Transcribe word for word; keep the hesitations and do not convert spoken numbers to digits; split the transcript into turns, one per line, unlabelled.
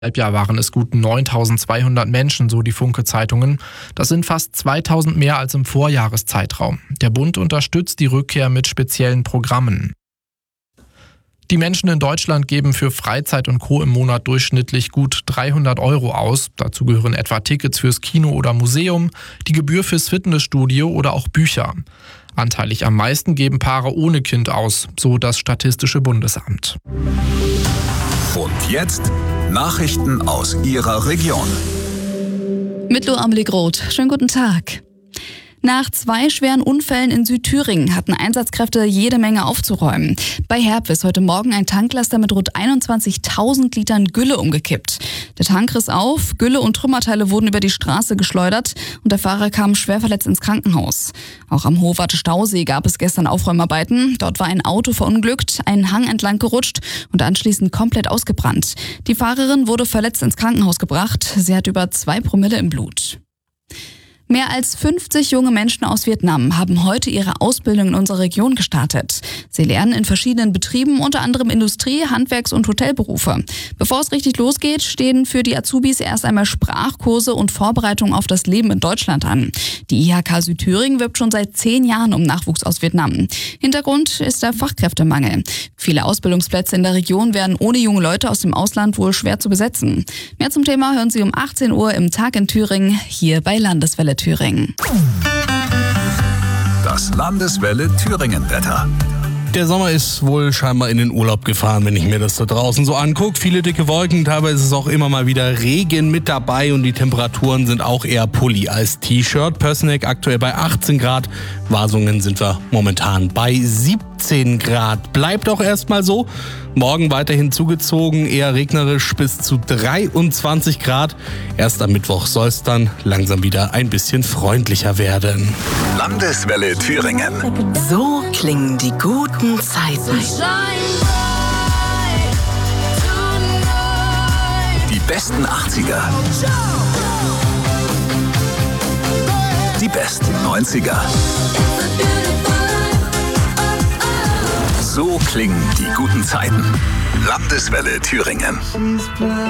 Halbjahr waren es gut neuntausendzweihundert Menschen, so die Funke-Zeitungen. Das sind fast zweitausend mehr als im Vorjahreszeitraum. Der Bund unterstützt die Rückkehr mit speziellen Programmen. Die Menschen in Deutschland geben für Freizeit und Co. im Monat durchschnittlich gut dreihundert Euro aus. Dazu gehören etwa Tickets fürs Kino oder Museum, die Gebühr fürs Fitnessstudio oder auch Bücher. Anteilig am meisten geben Paare ohne Kind aus, so das Statistische Bundesamt.
Und jetzt Nachrichten aus Ihrer Region.
Mit Lo Amelie-Groth. Schönen guten Tag. Nach zwei schweren Unfällen in Südthüringen hatten Einsatzkräfte jede Menge aufzuräumen. Bei Herb ist heute Morgen ein Tanklaster mit rund einundzwanzigtausend Litern Gülle umgekippt. Der Tank riss auf, Gülle und Trümmerteile wurden über die Straße geschleudert und der Fahrer kam schwer verletzt ins Krankenhaus. Auch am Hohwarte Stausee gab es gestern Aufräumarbeiten. Dort war ein Auto verunglückt, einen Hang entlang gerutscht und anschließend komplett ausgebrannt. Die Fahrerin wurde verletzt ins Krankenhaus gebracht. Sie hat über zwei Promille im Blut. Mehr als fünfzig junge Menschen aus Vietnam haben heute ihre Ausbildung in unserer Region gestartet. Sie lernen in verschiedenen Betrieben, unter anderem Industrie-, Handwerks- und Hotelberufe. Bevor es richtig losgeht, stehen für die Azubis erst einmal Sprachkurse und Vorbereitungen auf das Leben in Deutschland an. Die I H K Südthüringen wirbt schon seit zehn Jahren um Nachwuchs aus Vietnam. Hintergrund ist der Fachkräftemangel. Viele Ausbildungsplätze in der Region werden ohne junge Leute aus dem Ausland wohl schwer zu besetzen. Mehr zum Thema hören Sie um achtzehn Uhr im Tag in Thüringen, hier bei Landeswelle Thüringen.
Das Landeswelle Thüringen-Wetter.
Der Sommer ist wohl scheinbar in den Urlaub gefahren, wenn ich mir das da draußen so angucke. Viele dicke Wolken, teilweise ist es auch immer mal wieder Regen mit dabei und die Temperaturen sind auch eher Pulli als T-Shirt. Pößneck aktuell bei achtzehn Grad, Wasungen sind wir momentan bei siebzehn Grad. Bleibt auch erstmal so. Morgen weiterhin zugezogen, eher regnerisch bis zu dreiundzwanzig Grad. Erst am Mittwoch soll es dann langsam wieder ein bisschen freundlicher werden.
Landeswelle Thüringen.
So klingen die guten Zeiten.
Die besten achtziger. Die besten neunziger. So klingen die guten Zeiten. Landeswelle Thüringen.